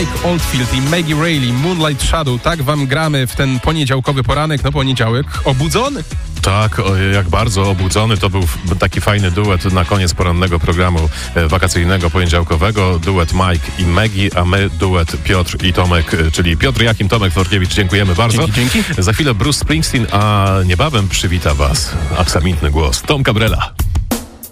Mike Oldfield i Maggie Reilly, Moonlight Shadow. Tak wam gramy w ten poniedziałkowy poranek. No poniedziałek obudzony? Tak, jak bardzo obudzony. To był taki fajny duet na koniec porannego programu wakacyjnego, poniedziałkowego. Duet Mike i Maggie, a my duet Piotr i Tomek, czyli Piotr Jakim, Tomek Florkiewicz. Dziękujemy bardzo. Dzięki. Za chwilę Bruce Springsteen, a niebawem przywita was aksamitny głos Tom Cabrela.